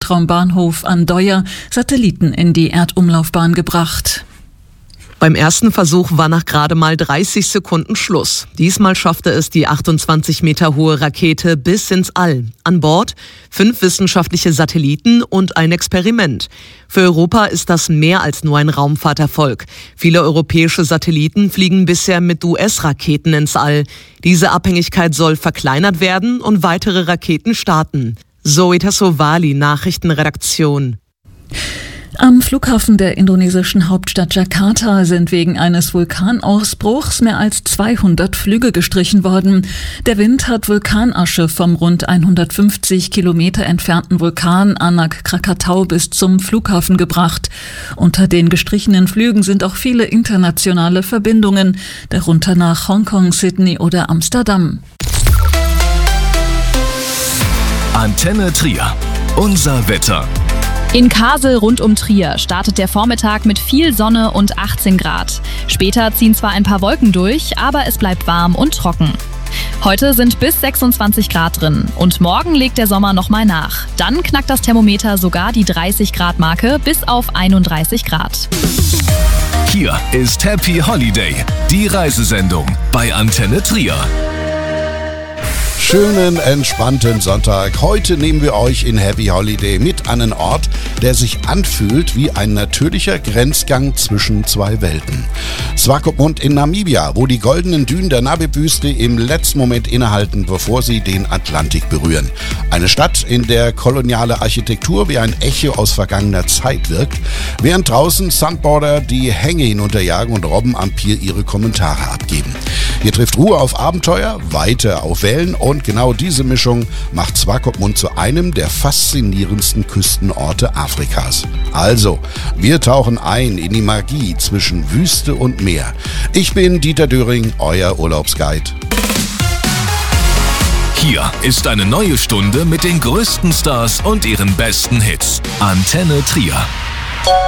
Weltraumbahnhof Andøya Satelliten in die Erdumlaufbahn gebracht. Beim ersten Versuch war nach gerade mal 30 Sekunden Schluss. Diesmal schaffte es die 28 Meter hohe Rakete bis ins All. An Bord 5 wissenschaftliche Satelliten und ein Experiment. Für Europa ist das mehr als nur ein Raumfahrterfolg. Viele europäische Satelliten fliegen bisher mit US-Raketen ins All. Diese Abhängigkeit soll verkleinert werden und weitere Raketen starten. Zoe Tassovali, Nachrichtenredaktion. Am Flughafen der indonesischen Hauptstadt Jakarta sind wegen eines Vulkanausbruchs mehr als 200 Flüge gestrichen worden. Der Wind hat Vulkanasche vom rund 150 Kilometer entfernten Vulkan Anak Krakatau bis zum Flughafen gebracht. Unter den gestrichenen Flügen sind auch viele internationale Verbindungen, darunter nach Hongkong, Sydney oder Amsterdam. Antenne Trier. Unser Wetter. In Kassel rund um Trier startet der Vormittag mit viel Sonne und 18 Grad. Später ziehen zwar ein paar Wolken durch, aber es bleibt warm und trocken. Heute sind bis 26 Grad drin und morgen legt der Sommer nochmal nach. Dann knackt das Thermometer sogar die 30 Grad Marke bis auf 31 Grad. Hier ist Happy Holiday, die Reisesendung bei Antenne Trier. Schönen, entspannten Sonntag. Heute nehmen wir euch in Happy Holiday mit an einen Ort, der sich anfühlt wie ein natürlicher Grenzgang zwischen zwei Welten. Swakopmund in Namibia, wo die goldenen Dünen der Namib-Wüste im letzten Moment innehalten, bevor sie den Atlantik berühren. Eine Stadt, in der koloniale Architektur wie ein Echo aus vergangener Zeit wirkt, während draußen Sandboarder die Hänge hinunterjagen und Robben am Pier ihre Kommentare abgeben. Hier trifft Ruhe auf Abenteuer, Weite auf Wellen und genau diese Mischung macht Swakopmund zu einem der faszinierendsten Küstenorte Afrikas. Also, wir tauchen ein in die Magie zwischen Wüste und Meer. Ich bin Dieter Döring, euer Urlaubsguide. Hier ist eine neue Stunde mit den größten Stars und ihren besten Hits. Antenne Trier.